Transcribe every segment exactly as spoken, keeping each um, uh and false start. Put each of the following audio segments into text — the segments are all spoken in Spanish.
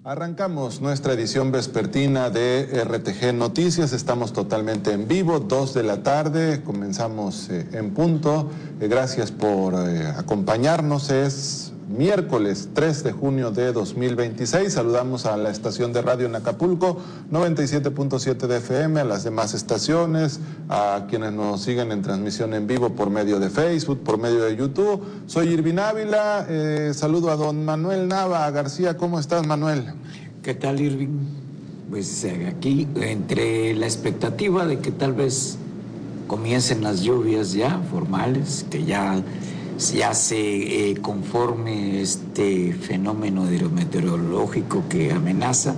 Arrancamos nuestra edición vespertina de R T G Noticias. Estamos totalmente en vivo, dos de la tarde, comenzamos eh, en punto. Eh, gracias por eh, acompañarnos. Es miércoles tres de junio de dos mil veintiséis. Saludamos a la estación de radio en Acapulco, noventa y siete punto siete de F M, a las demás estaciones, a quienes nos siguen en transmisión en vivo por medio de Facebook, por medio de YouTube. Soy Irvin Ávila, eh, saludo a don Manuel Nava García. ¿Cómo estás, Manuel? ¿Qué tal, Irving? Pues aquí, entre la expectativa de que tal vez comiencen las lluvias ya formales, que ya, ya se eh, conforme este fenómeno hidrometeorológico que amenaza.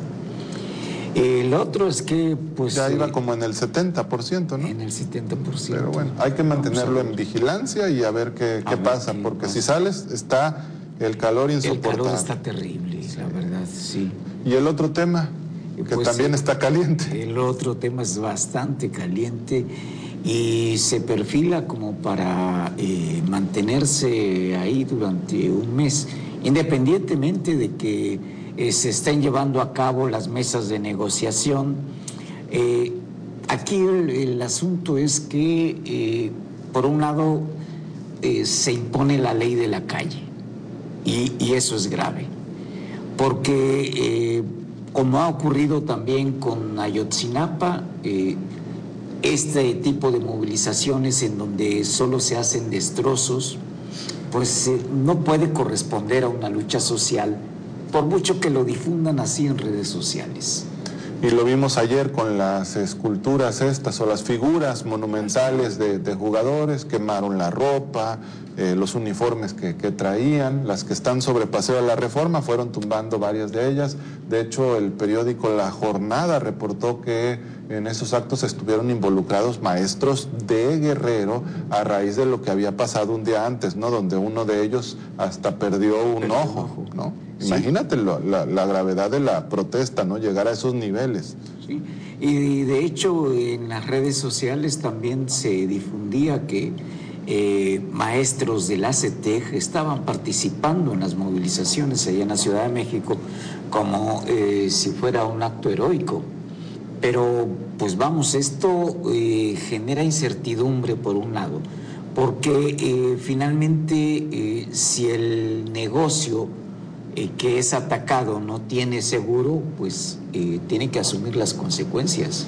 El otro es que, pues... Ya iba eh, como en el setenta por ciento, ¿no? En el setenta por ciento. Pero bueno, hay que mantenerlo en vigilancia y a ver qué, qué pasa, qué porque pasa. Si sales, está el calor insoportable. El calor está terrible, sí. La verdad, sí. ¿Y el otro tema? Que pues también sí, está caliente. El otro tema es bastante caliente y se perfila como para eh, mantenerse ahí durante un mes, independientemente de que eh, se estén llevando a cabo las mesas de negociación. Eh, aquí el, el asunto es que, eh, por un lado, eh, se impone la ley de la calle y, y eso es grave. Porque, eh, como ha ocurrido también con Ayotzinapa, eh, este tipo de movilizaciones en donde solo se hacen destrozos, pues eh, no puede corresponder a una lucha social, por mucho que lo difundan así en redes sociales. Y lo vimos ayer con las esculturas estas o las figuras monumentales de, de jugadores, quemaron la ropa, eh, los uniformes que, que traían, las que están sobre Paseo de la Reforma, fueron tumbando varias de ellas. De hecho, el periódico La Jornada reportó que en esos actos estuvieron involucrados maestros de Guerrero a raíz de lo que había pasado un día antes, ¿no? Donde uno de ellos hasta perdió un ojo, ¿no? Sí. Imagínate lo, la, la gravedad de la protesta, ¿no? Llegar a esos niveles. Sí. Y de hecho en las redes sociales también se difundía que eh, maestros del A C T E G estaban participando en las movilizaciones allá en la Ciudad de México como eh, si fuera un acto heroico. Pero pues vamos, esto eh, genera incertidumbre por un lado, porque eh, finalmente eh, si el negocio eh, que es atacado no tiene seguro, pues eh, tiene que asumir las consecuencias.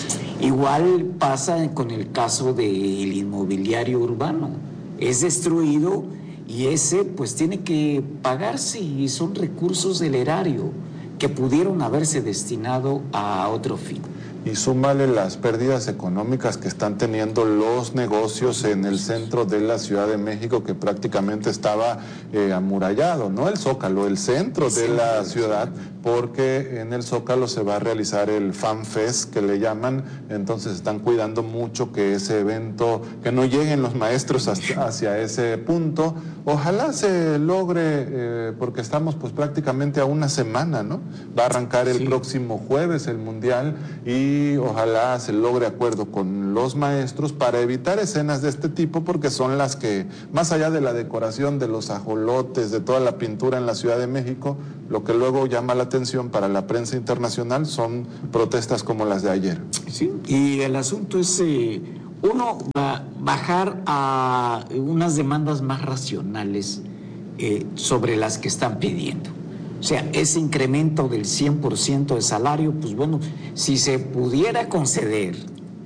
Igual pasa con el caso del inmobiliario urbano, es destruido y ese pues tiene que pagarse y son recursos del erario que pudieron haberse destinado a otro fin. Y súmale las pérdidas económicas que están teniendo los negocios en el centro de la Ciudad de México, que prácticamente estaba eh, amurallado, no el Zócalo, el centro de la ciudad, porque en el Zócalo se va a realizar el Fan Fest, que le llaman, entonces están cuidando mucho que ese evento, que no lleguen los maestros hasta, hacia ese punto. Ojalá se logre, eh, porque estamos pues prácticamente a una semana, ¿no? Va a arrancar el sí. próximo jueves el Mundial y Y ojalá se logre acuerdo con los maestros para evitar escenas de este tipo, porque son las que, más allá de la decoración, de los ajolotes, de toda la pintura en la Ciudad de México, lo que luego llama la atención para la prensa internacional son protestas como las de ayer. Sí, y el asunto es, eh, uno, va bajar a unas demandas más racionales eh, sobre las que están pidiendo. O sea, ese incremento del cien por ciento de salario, pues bueno, si se pudiera conceder,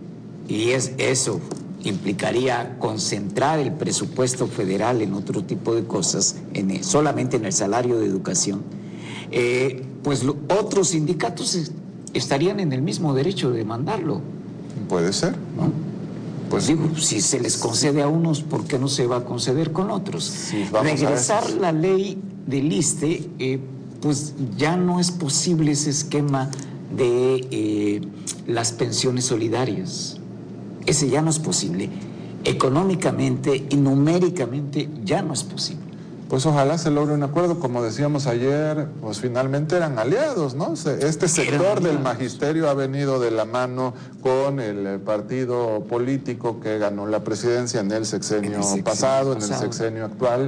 y es eso implicaría concentrar el presupuesto federal en otro tipo de cosas, en el, solamente en el salario de educación, eh, pues lo, otros sindicatos estarían en el mismo derecho de demandarlo. Puede ser, ¿no? Pues digo, si se les concede a unos, ¿por qué no se va a conceder con otros? Sí, vamos Regresar a la ley del ISSSTE, eh, pues ya no es posible ese esquema de eh, las pensiones solidarias. Ese ya no es posible. Económicamente y numéricamente ya no es posible. Pues ojalá se logre un acuerdo, como decíamos ayer, pues finalmente eran aliados, ¿no? Este sector del magisterio ha venido de la mano con el partido político que ganó la presidencia en el sexenio, en el sexenio pasado, pasado, en el sexenio actual,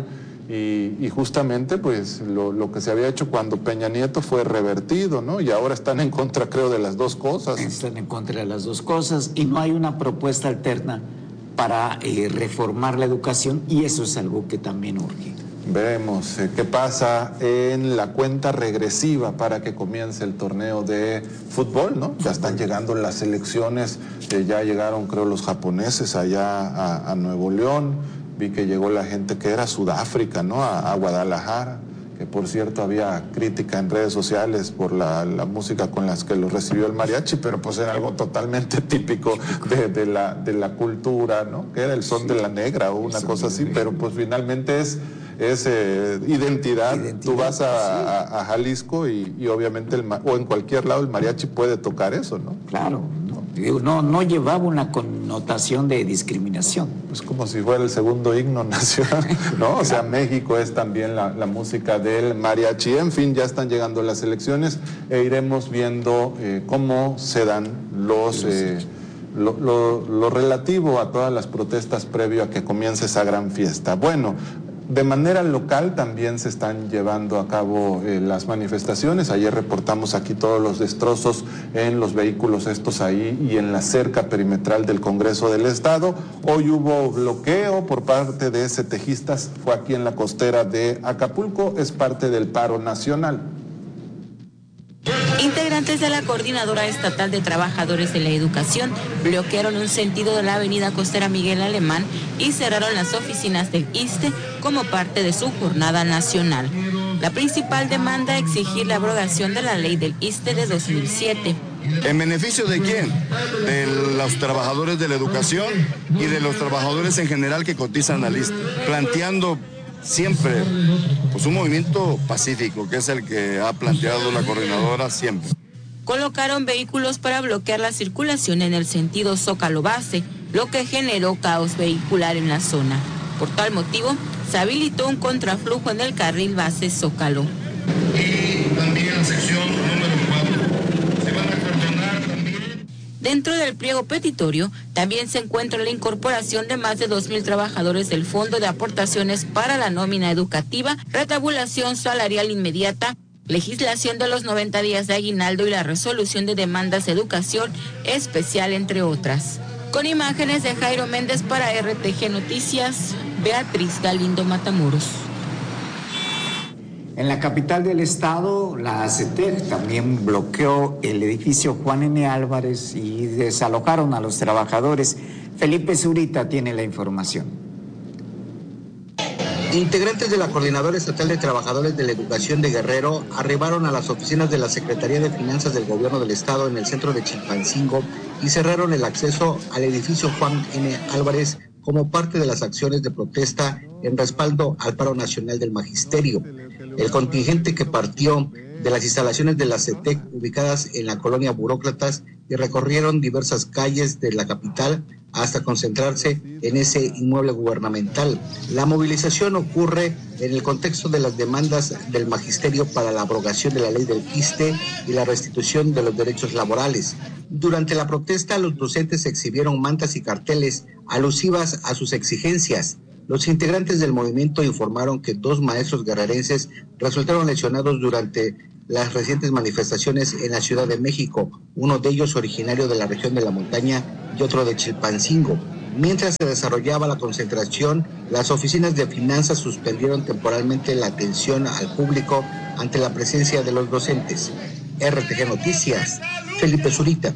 Y, y justamente pues lo, lo que se había hecho cuando Peña Nieto fue revertido, ¿no? Y ahora están en contra, creo, de las dos cosas. Están en contra de las dos cosas y no hay una propuesta alterna para eh, reformar la educación, y eso es algo que también urge. Veremos eh, qué pasa en la cuenta regresiva para que comience el torneo de fútbol, ¿no? Ya están llegando las elecciones, eh, ya llegaron, creo, los japoneses allá a, a Nuevo León. Vi que llegó la gente que era Sudáfrica, ¿no? A, a Guadalajara, que por cierto había crítica en redes sociales por la, la música con las que lo recibió el mariachi, pero pues era algo totalmente típico de, de, la, de la cultura, ¿no? Que era el son sí. de la negra o una cosa así, pero pues finalmente es... es eh, identidad. identidad, tú vas a, a, a Jalisco y, y obviamente, el, o en cualquier lado el mariachi puede tocar eso, ¿no? Claro, no, no, no llevaba una connotación de discriminación. Es como si fuera el segundo himno nacional, ¿no? O sea, México es también la, la música del mariachi. En fin, ya están llegando las elecciones e iremos viendo eh, cómo se dan los... Eh, Lo, lo, lo relativo a todas las protestas previo a que comience esa gran fiesta. Bueno, de manera local también se están llevando a cabo eh, las manifestaciones. Ayer reportamos aquí todos los destrozos en los vehículos estos ahí y en la cerca perimetral del Congreso del Estado. Hoy hubo bloqueo por parte de setejistas, fue aquí en la costera de Acapulco, es parte del paro nacional. Integrantes de la Coordinadora Estatal de Trabajadores de la Educación bloquearon un sentido de la avenida Costera Miguel Alemán y cerraron las oficinas del ISSSTE como parte de su jornada nacional. La principal demanda es exigir la abrogación de la ley del ISSSTE de dos mil siete. ¿En beneficio de quién? De los trabajadores de la educación y de los trabajadores en general que cotizan al ISSSTE, planteando siempre pues un movimiento pacífico, que es el que ha planteado la coordinadora siempre. Colocaron vehículos para bloquear la circulación en el sentido Zócalo Base, lo que generó caos vehicular en la zona. Por tal motivo, se habilitó un contraflujo en el carril base Zócalo. Y también la sección número cuatro. Se van a acordonar también. Dentro del pliego petitorio también se encuentra la incorporación de más de dos mil trabajadores del Fondo de Aportaciones para la Nómina Educativa, retabulación salarial inmediata, legislación de los noventa días de aguinaldo y la resolución de demandas de educación especial, entre otras. Con imágenes de Jairo Méndez para R T G Noticias, Beatriz Galindo Matamoros. En la capital del estado, la CETEG también bloqueó el edificio Juan N. Álvarez y desalojaron a los trabajadores. Felipe Zurita tiene la información. Integrantes de la Coordinadora Estatal de Trabajadores de la Educación de Guerrero arribaron a las oficinas de la Secretaría de Finanzas del Gobierno del Estado en el centro de Chilpancingo y cerraron el acceso al edificio Juan N. Álvarez como parte de las acciones de protesta en respaldo al paro nacional del magisterio. El contingente que partió de las instalaciones de la CETEG ubicadas en la colonia Burócratas y recorrieron diversas calles de la capital hasta concentrarse en ese inmueble gubernamental. La movilización ocurre en el contexto de las demandas del magisterio para la abrogación de la ley del ISSSTE y la restitución de los derechos laborales. Durante la protesta, los docentes exhibieron mantas y carteles alusivas a sus exigencias. Los integrantes del movimiento informaron que dos maestros guerrerenses resultaron lesionados durante las recientes manifestaciones en la Ciudad de México, uno de ellos originario de la región de la montaña y otro de Chilpancingo. Mientras se desarrollaba la concentración, las oficinas de finanzas suspendieron temporalmente la atención al público ante la presencia de los docentes. R T G Noticias, Felipe Zurita.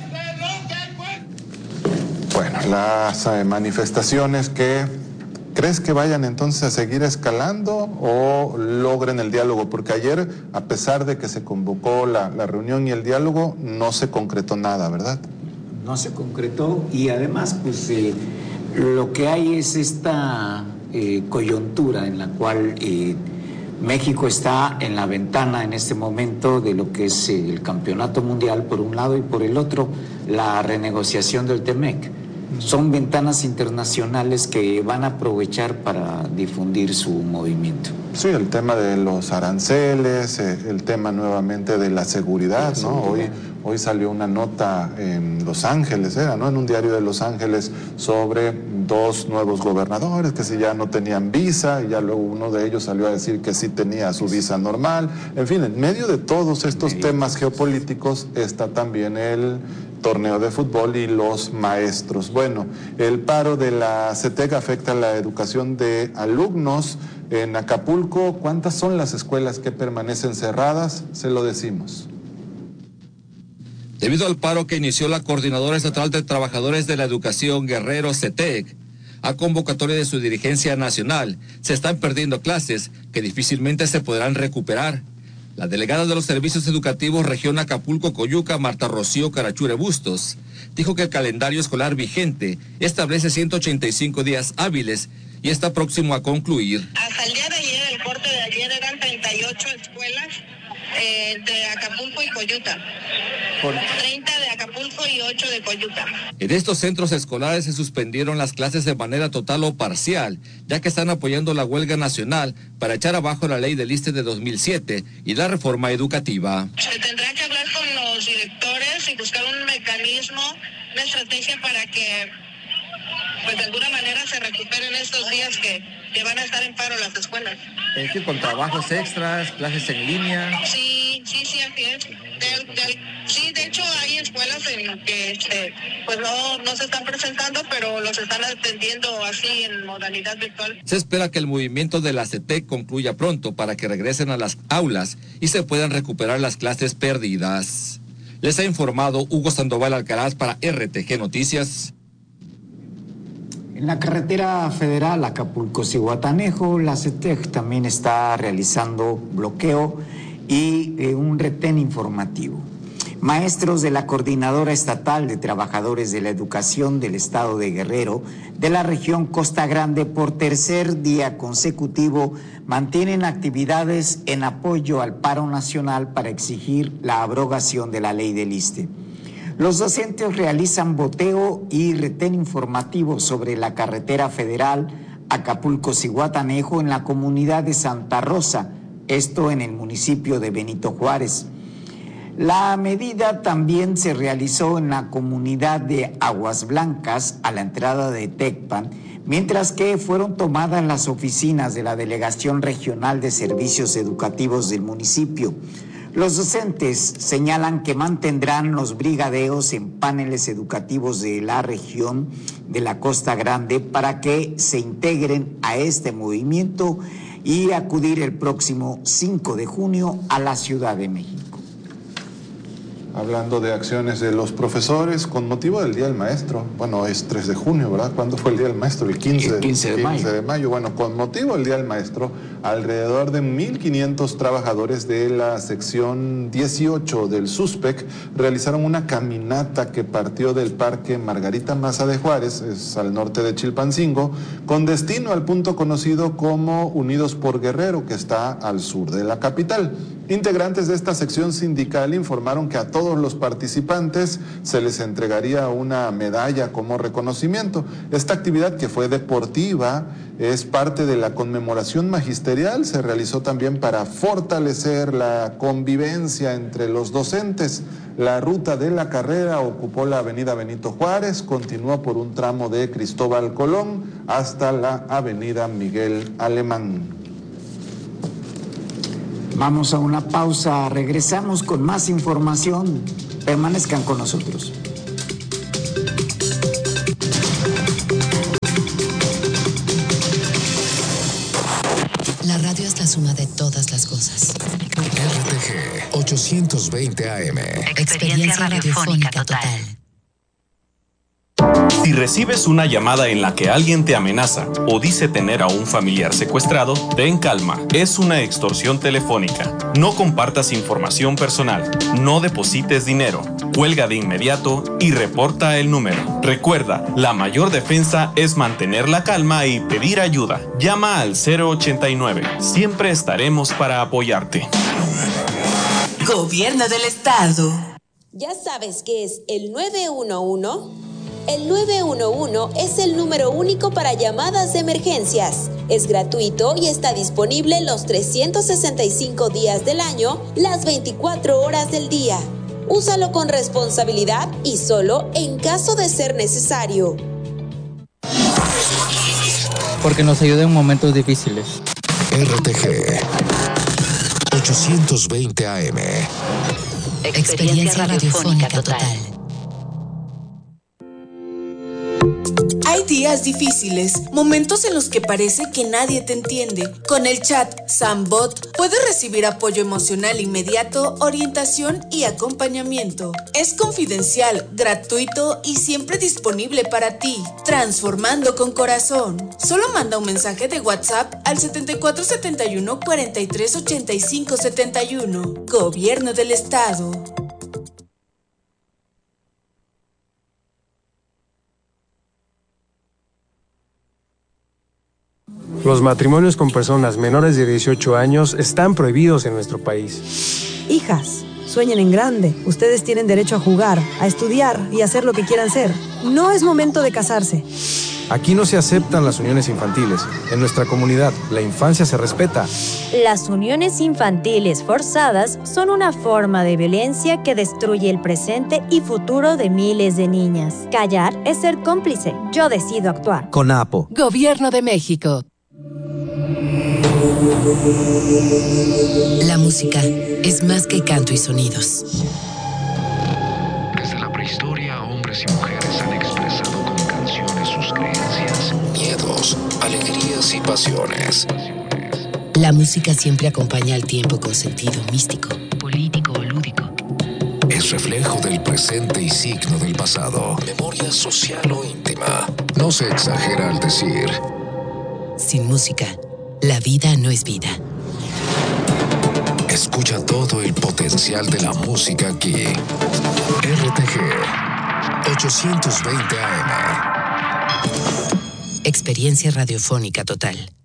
Bueno, las eh, manifestaciones que... ¿Crees que vayan entonces a seguir escalando o logren el diálogo? Porque ayer, a pesar de que se convocó la, la reunión y el diálogo, no se concretó nada, ¿verdad? No se concretó y además, pues, eh, lo que hay es esta eh, coyuntura en la cual eh, México está en la ventana en este momento de lo que es eh, el campeonato mundial por un lado y por el otro la renegociación del TEMEC. Son ventanas internacionales que van a aprovechar para difundir su movimiento. Sí, el tema de los aranceles, eh, el tema nuevamente de la seguridad, ¿no? Hoy, hoy salió una nota en Los Ángeles, era, ¿no? En un diario de Los Ángeles sobre dos nuevos gobernadores que si ya no tenían visa, y ya luego uno de ellos salió a decir que sí tenía su visa normal. En fin, en medio de todos estos temas geopolíticos está también el torneo de fútbol y los maestros. Bueno, el paro de la CETEC afecta la educación de alumnos en Acapulco. ¿Cuántas son las escuelas que permanecen cerradas? Se lo decimos. Debido al paro que inició la Coordinadora Estatal de Trabajadores de la Educación Guerrero CETEC, a convocatoria de su dirigencia nacional, se están perdiendo clases que difícilmente se podrán recuperar. La delegada de los Servicios Educativos Región Acapulco-Coyuca, Marta Rocío Carachure Bustos, dijo que el calendario escolar vigente establece ciento ochenta y cinco días hábiles y está próximo a concluir. Hasta el día de ayer, el corte de ayer, eran treinta y ocho escuelas eh, de Acapulco y Coyuca. Por... treinta de Acapulco y ocho de Coyuca. En estos centros escolares se suspendieron las clases de manera total o parcial, ya que están apoyando la huelga nacional para echar abajo la ley del I S S S te de dos mil siete y la reforma educativa. Se tendrá que hablar con los directores y buscar un mecanismo, una estrategia para que, pues de alguna manera, se recuperen estos días que, que van a estar en paro las escuelas. Es decir, con trabajos extras, clases en línea. Sí, sí, sí, así es. De, de, sí, de hecho hay escuelas en que este, pues no, no se están presentando, pero los están atendiendo así en modalidad virtual. Se espera que el movimiento de la CETEC concluya pronto para que regresen a las aulas y se puedan recuperar las clases perdidas. Les ha informado Hugo Sandoval Alcaraz para R T G Noticias. En la carretera federal Acapulco-Zihuatanejo, la CETEC también está realizando bloqueo y eh, un retén informativo. Maestros de la Coordinadora Estatal de Trabajadores de la Educación del Estado de Guerrero, de la región Costa Grande, por tercer día consecutivo, mantienen actividades en apoyo al paro nacional para exigir la abrogación de la ley del I S S S T E. Los docentes realizan boteo y retén informativo sobre la carretera federal Acapulco-Zihuatanejo en la comunidad de Santa Rosa, esto en el municipio de Benito Juárez. La medida también se realizó en la comunidad de Aguas Blancas, a la entrada de Tecpan, mientras que fueron tomadas las oficinas de la Delegación Regional de Servicios Educativos del municipio. Los docentes señalan que mantendrán los brigadeos en paneles educativos de la región de la Costa Grande para que se integren a este movimiento y acudir el próximo cinco de junio a la Ciudad de México. Hablando de acciones de los profesores, con motivo del Día del Maestro, bueno, es tres de junio, ¿verdad? ¿Cuándo fue el Día del Maestro? El quince, el quince de mayo. quince de mayo. Bueno, con motivo del Día del Maestro, alrededor de mil quinientos trabajadores de la sección dieciocho del SUSPEC realizaron una caminata que partió del Parque Margarita Maza de Juárez, es al norte de Chilpancingo, con destino al punto conocido como Unidos por Guerrero, que está al sur de la capital. Integrantes de esta sección sindical informaron que a todos los participantes se les entregaría una medalla como reconocimiento. Esta actividad, que fue deportiva, es parte de la conmemoración magisterial. Se realizó también para fortalecer la convivencia entre los docentes. La ruta de la carrera ocupó la avenida Benito Juárez, continuó por un tramo de Cristóbal Colón hasta la avenida Miguel Alemán. Vamos a una pausa, regresamos con más información. Permanezcan con nosotros. La radio es la suma de todas las cosas. R T G ochocientos veinte A M. Experiencia radiofónica total. Si recibes una llamada en la que alguien te amenaza o dice tener a un familiar secuestrado, ten calma, es una extorsión telefónica. No compartas información personal, no deposites dinero, cuelga de inmediato y reporta el número. Recuerda, la mayor defensa es mantener la calma y pedir ayuda. Llama al cero ochenta y nueve, siempre estaremos para apoyarte. Gobierno del Estado. ¿Ya sabes qué es el nueve uno uno? El nueve uno uno es el número único para llamadas de emergencias. Es gratuito y está disponible los trescientos sesenta y cinco días del año, las veinticuatro horas del día. Úsalo con responsabilidad y solo en caso de ser necesario. Porque nos ayuda en momentos difíciles. R T G ochocientos veinte A M. Experiencia radiofónica total. Hay días difíciles, momentos en los que parece que nadie te entiende. Con el chat Sambot puedes recibir apoyo emocional inmediato, orientación y acompañamiento. Es confidencial, gratuito y siempre disponible para ti. Transformando con corazón. Solo manda un mensaje de WhatsApp al setenta y cuatro setenta y uno cuarenta y tres ochenta y cinco setenta y uno. Gobierno del Estado. Los matrimonios con personas menores de dieciocho años están prohibidos en nuestro país. Hijas, sueñen en grande. Ustedes tienen derecho a jugar, a estudiar y a hacer lo que quieran ser. No es momento de casarse. Aquí no se aceptan las uniones infantiles. En nuestra comunidad, la infancia se respeta. Las uniones infantiles forzadas son una forma de violencia que destruye el presente y futuro de miles de niñas. Callar es ser cómplice. Yo decido actuar. CONAPO. Gobierno de México. La música es más que canto y sonidos. Desde la prehistoria, hombres y mujeres han expresado con canciones sus creencias, miedos, alegrías y pasiones. La música siempre acompaña al tiempo con sentido místico, político o lúdico. Es reflejo del presente y signo del pasado. Memoria social o íntima. No se exagera al decir: sin música, la vida no es vida. Escucha todo el potencial de la música aquí. R T G ochocientos veinte A M. Experiencia radiofónica total.